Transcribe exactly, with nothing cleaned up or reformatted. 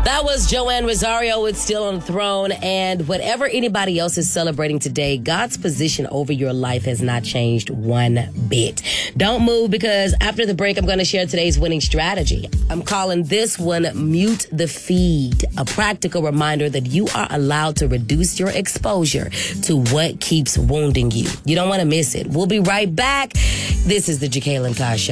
That was Joanne Rosario with Still on the Throne. And whatever anybody else is celebrating today, God's position over your life has not changed one bit. Don't move, because after the break, I'm going to share today's winning strategy. I'm calling this one Mute the Feed, a practical reminder that you are allowed to reduce your exposure to what keeps wounding you. You don't want to miss it. We'll be right back. This is the Jacqueline Carr Show.